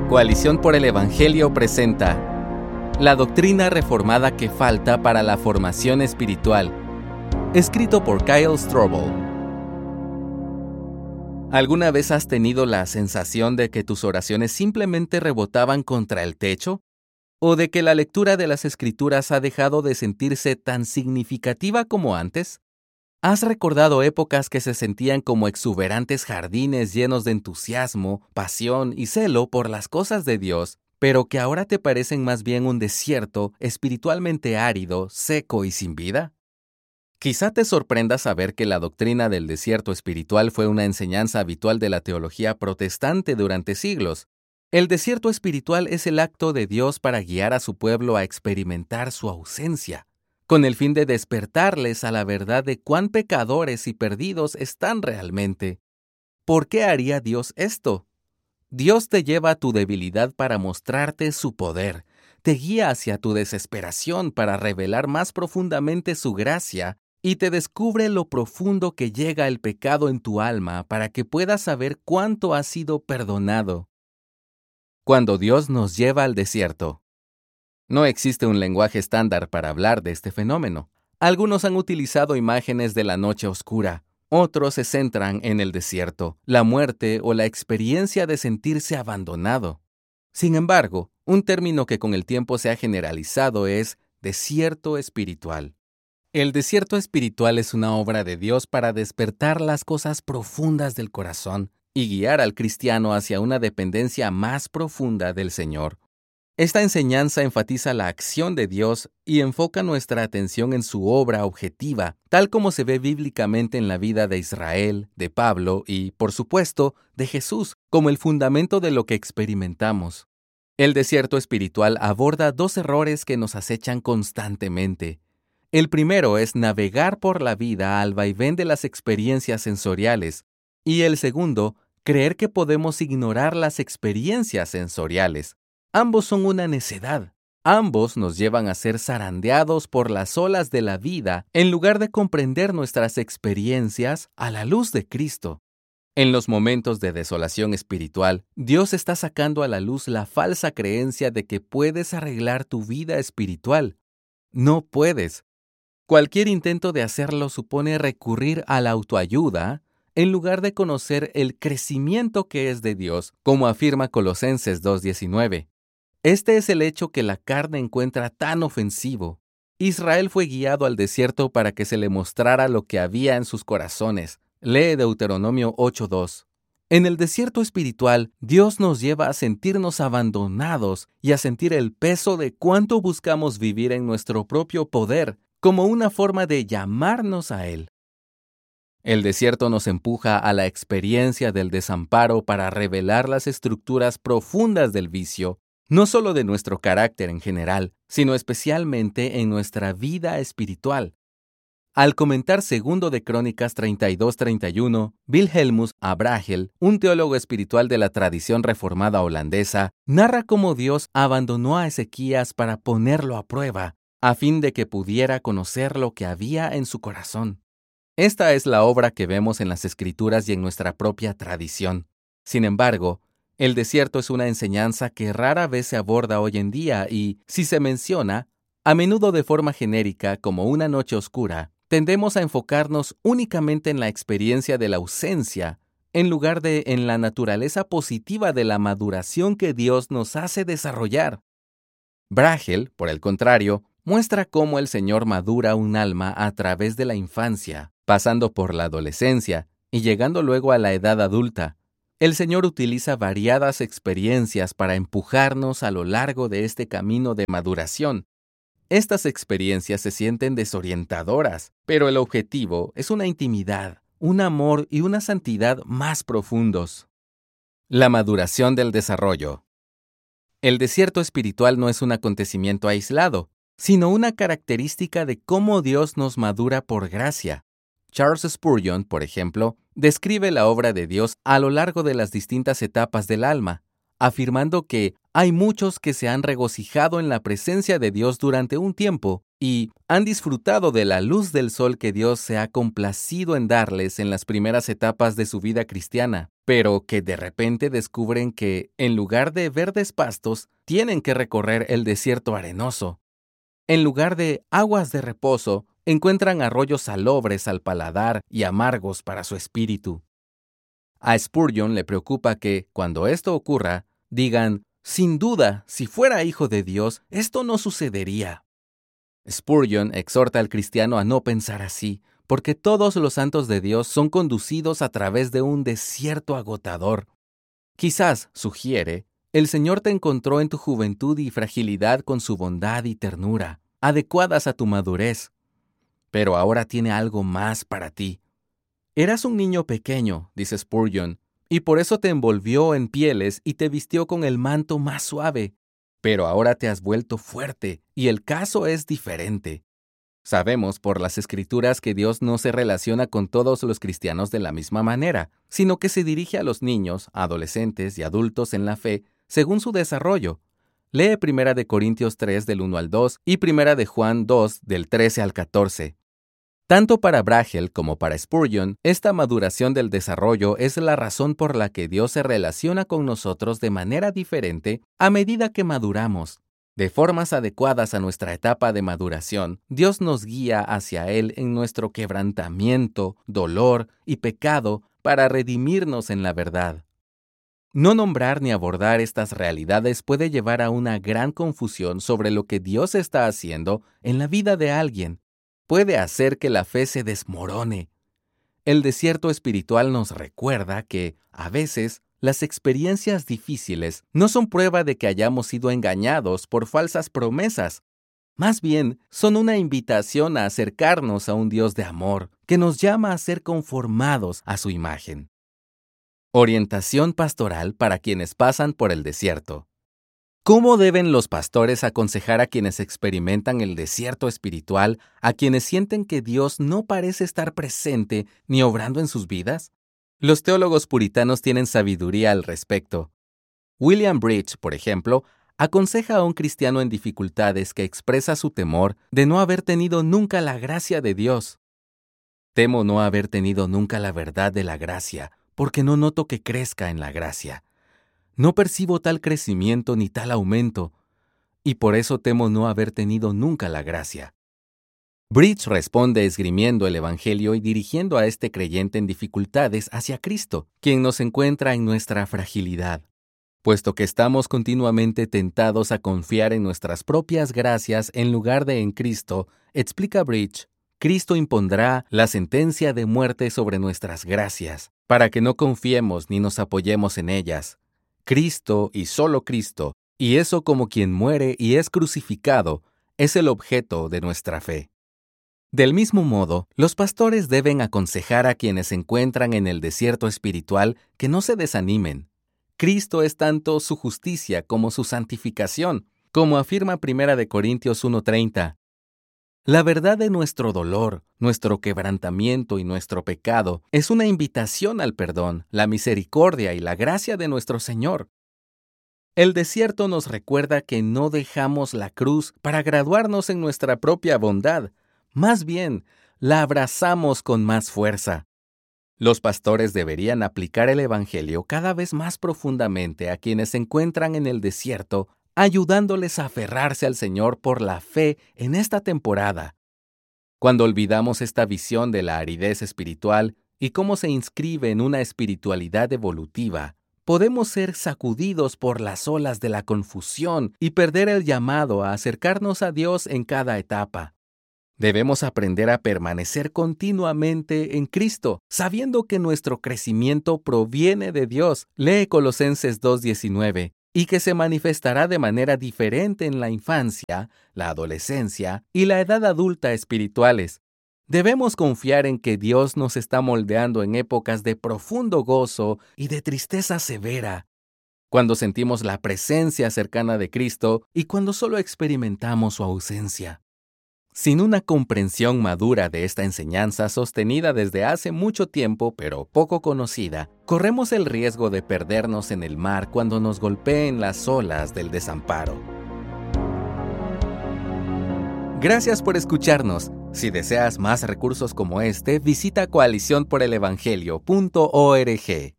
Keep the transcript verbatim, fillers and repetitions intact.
Coalición por el Evangelio presenta La doctrina reformada que falta para la formación espiritual, escrito por Kyle Strobel. ¿Alguna vez has tenido la sensación de que tus oraciones simplemente rebotaban contra el techo? ¿O de que la lectura de las Escrituras ha dejado de sentirse tan significativa como antes? ¿Has recordado épocas que se sentían como exuberantes jardines llenos de entusiasmo, pasión y celo por las cosas de Dios, pero que ahora te parecen más bien un desierto espiritualmente árido, seco y sin vida? Quizá te sorprenda saber que la doctrina del desierto espiritual fue una enseñanza habitual de la teología protestante durante siglos. El desierto espiritual es el acto de Dios para guiar a su pueblo a experimentar su ausencia, con el fin de despertarles a la verdad de cuán pecadores y perdidos están realmente. ¿Por qué haría Dios esto? Dios te lleva a tu debilidad para mostrarte su poder, te guía hacia tu desesperación para revelar más profundamente su gracia y te descubre lo profundo que llega el pecado en tu alma para que puedas saber cuánto has sido perdonado. Cuando Dios nos lleva al desierto. No existe un lenguaje estándar para hablar de este fenómeno. Algunos han utilizado imágenes de la noche oscura, otros se centran en el desierto, la muerte o la experiencia de sentirse abandonado. Sin embargo, un término que con el tiempo se ha generalizado es desierto espiritual. El desierto espiritual es una obra de Dios para despertar las cosas profundas del corazón y guiar al cristiano hacia una dependencia más profunda del Señor. Esta enseñanza enfatiza la acción de Dios y enfoca nuestra atención en su obra objetiva, tal como se ve bíblicamente en la vida de Israel, de Pablo y, por supuesto, de Jesús, como el fundamento de lo que experimentamos. El desierto espiritual aborda dos errores que nos acechan constantemente. El primero es navegar por la vida al vaivén de las experiencias sensoriales, y el segundo, creer que podemos ignorar las experiencias sensoriales. Ambos son una necedad. Ambos nos llevan a ser zarandeados por las olas de la vida en lugar de comprender nuestras experiencias a la luz de Cristo. En los momentos de desolación espiritual, Dios está sacando a la luz la falsa creencia de que puedes arreglar tu vida espiritual. No puedes. Cualquier intento de hacerlo supone recurrir a la autoayuda en lugar de conocer el crecimiento que es de Dios, como afirma Colosenses dos diecinueve. Este es el hecho que la carne encuentra tan ofensivo. Israel fue guiado al desierto para que se le mostrara lo que había en sus corazones. Lee Deuteronomio ocho dos. En el desierto espiritual, Dios nos lleva a sentirnos abandonados y a sentir el peso de cuánto buscamos vivir en nuestro propio poder, como una forma de llamarnos a Él. El desierto nos empuja a la experiencia del desamparo para revelar las estructuras profundas del vicio, no solo de nuestro carácter en general, sino especialmente en nuestra vida espiritual. Al comentar segundo de Crónicas treinta y dos treinta y uno, Wilhelmus Abrahel, un teólogo espiritual de la tradición reformada holandesa, narra cómo Dios abandonó a Ezequías para ponerlo a prueba, a fin de que pudiera conocer lo que había en su corazón. Esta es la obra que vemos en las Escrituras y en nuestra propia tradición. Sin embargo, el desierto es una enseñanza que rara vez se aborda hoy en día y, si se menciona, a menudo de forma genérica como una noche oscura, tendemos a enfocarnos únicamente en la experiencia de la ausencia, en lugar de en la naturaleza positiva de la maduración que Dios nos hace desarrollar. Brahel, por el contrario, muestra cómo el Señor madura un alma a través de la infancia, pasando por la adolescencia y llegando luego a la edad adulta. El Señor utiliza variadas experiencias para empujarnos a lo largo de este camino de maduración. Estas experiencias se sienten desorientadoras, pero el objetivo es una intimidad, un amor y una santidad más profundos. La maduración del desarrollo. El desierto espiritual no es un acontecimiento aislado, sino una característica de cómo Dios nos madura por gracia. Charles Spurgeon, por ejemplo, describe la obra de Dios a lo largo de las distintas etapas del alma, afirmando que hay muchos que se han regocijado en la presencia de Dios durante un tiempo y han disfrutado de la luz del sol que Dios se ha complacido en darles en las primeras etapas de su vida cristiana, pero que de repente descubren que, en lugar de verdes pastos, tienen que recorrer el desierto arenoso. En lugar de aguas de reposo, encuentran arroyos salobres al paladar y amargos para su espíritu. A Spurgeon le preocupa que, cuando esto ocurra, digan, sin duda, si fuera hijo de Dios, esto no sucedería. Spurgeon exhorta al cristiano a no pensar así, porque todos los santos de Dios son conducidos a través de un desierto agotador. Quizás, sugiere, el Señor te encontró en tu juventud y fragilidad con su bondad y ternura, adecuadas a tu madurez. Pero ahora tiene algo más para ti. Eras un niño pequeño, dice Spurgeon, y por eso te envolvió en pieles y te vistió con el manto más suave. Pero ahora te has vuelto fuerte, y el caso es diferente. Sabemos por las Escrituras que Dios no se relaciona con todos los cristianos de la misma manera, sino que se dirige a los niños, adolescentes y adultos en la fe según su desarrollo. Lee Primera de Corintios tres del uno al dos y Primera de Juan dos del trece al catorce. Tanto para Braghel como para Spurgeon, esta maduración del desarrollo es la razón por la que Dios se relaciona con nosotros de manera diferente a medida que maduramos. De formas adecuadas a nuestra etapa de maduración, Dios nos guía hacia Él en nuestro quebrantamiento, dolor y pecado para redimirnos en la verdad. No nombrar ni abordar estas realidades puede llevar a una gran confusión sobre lo que Dios está haciendo en la vida de alguien. Puede hacer que la fe se desmorone. El desierto espiritual nos recuerda que, a veces, las experiencias difíciles no son prueba de que hayamos sido engañados por falsas promesas. Más bien, son una invitación a acercarnos a un Dios de amor que nos llama a ser conformados a su imagen. Orientación pastoral para quienes pasan por el desierto. ¿Cómo deben los pastores aconsejar a quienes experimentan el desierto espiritual, a quienes sienten que Dios no parece estar presente ni obrando en sus vidas? Los teólogos puritanos tienen sabiduría al respecto. William Bridge, por ejemplo, aconseja a un cristiano en dificultades que expresa su temor de no haber tenido nunca la gracia de Dios. Temo no haber tenido nunca la verdad de la gracia, porque no noto que crezca en la gracia. No percibo tal crecimiento ni tal aumento, y por eso temo no haber tenido nunca la gracia. Bridge responde esgrimiendo el Evangelio y dirigiendo a este creyente en dificultades hacia Cristo, quien nos encuentra en nuestra fragilidad. Puesto que estamos continuamente tentados a confiar en nuestras propias gracias en lugar de en Cristo, explica Bridge, Cristo impondrá la sentencia de muerte sobre nuestras gracias, para que no confiemos ni nos apoyemos en ellas. Cristo y solo Cristo, y eso como quien muere y es crucificado, es el objeto de nuestra fe. Del mismo modo, los pastores deben aconsejar a quienes se encuentran en el desierto espiritual que no se desanimen. Cristo es tanto su justicia como su santificación, como afirma Primera de Corintios uno treinta. La verdad de nuestro dolor, nuestro quebrantamiento y nuestro pecado es una invitación al perdón, la misericordia y la gracia de nuestro Señor. El desierto nos recuerda que no dejamos la cruz para graduarnos en nuestra propia bondad, más bien, la abrazamos con más fuerza. Los pastores deberían aplicar el Evangelio cada vez más profundamente a quienes se encuentran en el desierto, ayudándoles a aferrarse al Señor por la fe en esta temporada. Cuando olvidamos esta visión de la aridez espiritual y cómo se inscribe en una espiritualidad evolutiva, podemos ser sacudidos por las olas de la confusión y perder el llamado a acercarnos a Dios en cada etapa. Debemos aprender a permanecer continuamente en Cristo, sabiendo que nuestro crecimiento proviene de Dios. Lee Colosenses dos diecinueve. Y que se manifestará de manera diferente en la infancia, la adolescencia y la edad adulta espirituales. Debemos confiar en que Dios nos está moldeando en épocas de profundo gozo y de tristeza severa, cuando sentimos la presencia cercana de Cristo y cuando solo experimentamos su ausencia. Sin una comprensión madura de esta enseñanza sostenida desde hace mucho tiempo pero poco conocida, corremos el riesgo de perdernos en el mar cuando nos golpeen las olas del desamparo. Gracias por escucharnos. Si deseas más recursos como este, visita coalición por el evangelio punto org.